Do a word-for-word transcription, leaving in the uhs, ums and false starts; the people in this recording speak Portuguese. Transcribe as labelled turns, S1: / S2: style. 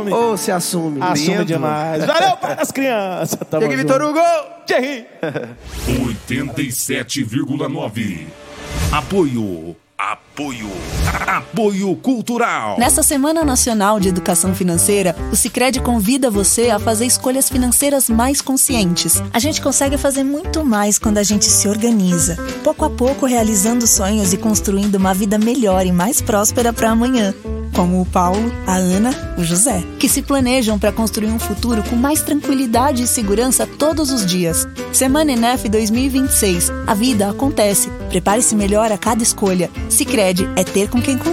S1: assume.
S2: Ou se assume.
S1: Assume
S2: Lindo.
S1: demais. Valeu, pai das crianças. Tamo
S2: Chega, Vitor Hugo.
S1: Thierry.
S3: oitenta e sete vírgula nove. Apoio. Apoio. Apoio cultural.
S4: Nessa Semana Nacional de Educação Financeira, o Sicredi convida você a fazer escolhas financeiras mais conscientes. A gente consegue fazer muito mais quando a gente se organiza, pouco a pouco realizando sonhos e construindo uma vida melhor e mais próspera para amanhã. Como o Paulo, a Ana, o José, que se planejam para construir um futuro com mais tranquilidade e segurança todos os dias. Semana Enef dois mil e vinte e seis. A vida acontece. Prepare-se melhor a cada escolha. Sicredi é ter com quem contar.